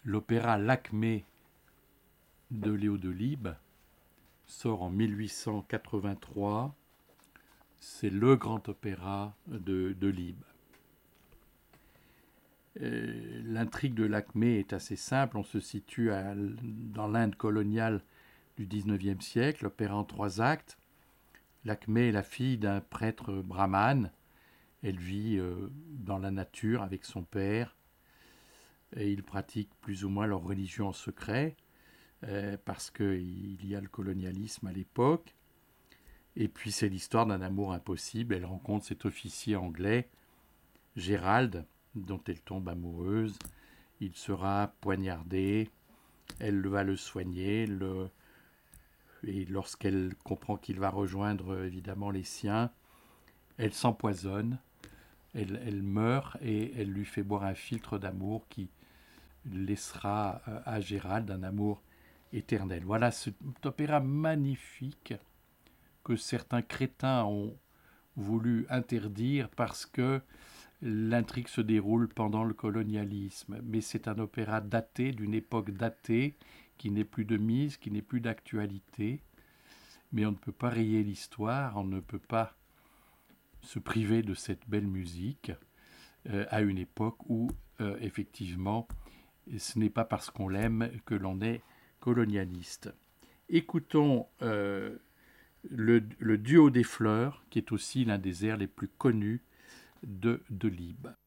L'opéra Lakmé de Léo Delibes sort en 1883. C'est le grand opéra de Delibes. L'intrigue de Lakmé est assez simple. On se situe dans l'Inde coloniale du XIXe siècle, l'opéra en 3 actes. Lakmé est la fille d'un prêtre brahmane. Elle vit dans la nature avec son père et ils pratiquent plus ou moins leur religion en secret parce qu'il y a le colonialisme à l'époque. Et puis c'est l'histoire d'un amour impossible. Elle rencontre cet officier anglais, Gérald, dont elle tombe amoureuse. Il sera poignardé. Elle va le soigner. Et lorsqu'elle comprend qu'il va rejoindre évidemment les siens, elle s'empoisonne. Elle meurt et elle lui fait boire un filtre d'amour qui laissera à Gérald un amour éternel. Voilà cet opéra magnifique que certains crétins ont voulu interdire parce que l'intrigue se déroule pendant le colonialisme. Mais c'est un opéra daté, d'une époque datée, qui n'est plus de mise, qui n'est plus d'actualité. Mais on ne peut pas rayer l'histoire, on ne peut pas se priver de cette belle musique à une époque où, effectivement, ce n'est pas parce qu'on l'aime que l'on est colonialiste. Écoutons le duo des fleurs, qui est aussi l'un des airs les plus connus de Delibes.